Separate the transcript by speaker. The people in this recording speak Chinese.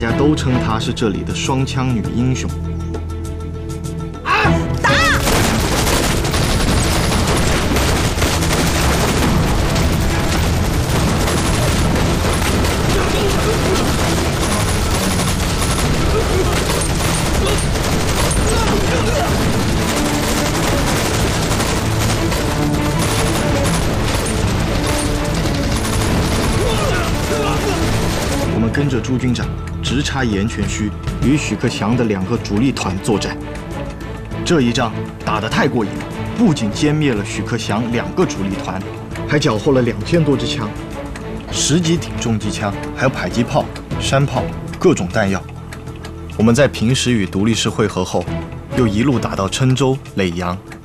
Speaker 1: 大家都称她是这里的双枪女英雄。
Speaker 2: 打！
Speaker 1: 我们跟着朱军长直插盐泉墟，与许克祥的2个主力团作战。这一仗打得太过瘾了，不仅歼灭了许克祥2个主力团，还缴获了2000多支枪、10几挺重机枪，还有迫击炮、山炮，各种弹药。我们在平时与独立师会合后，又一路打到郴州、耒阳，